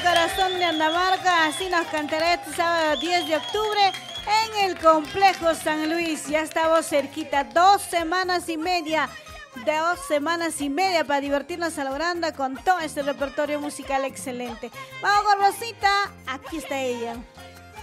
corazón de Andamarca, así nos cantará este sábado 10 de octubre en el Complejo San Luis. Ya estamos cerquita, 2 semanas y media. 2 semanas y media para divertirnos a la grande con todo este repertorio musical excelente. Vamos con Rosita, aquí está ella.